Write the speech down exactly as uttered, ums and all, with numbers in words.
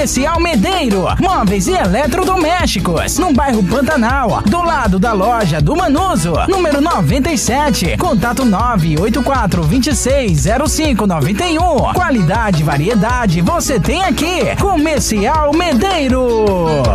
Comercial Medeiro, móveis e eletrodomésticos, no bairro Pantanal, do lado da loja do Manuso, número noventa e sete. Contato nove oito quatro dois seis zero cinco nove um. Qualidade e variedade você tem aqui. Comercial Medeiro.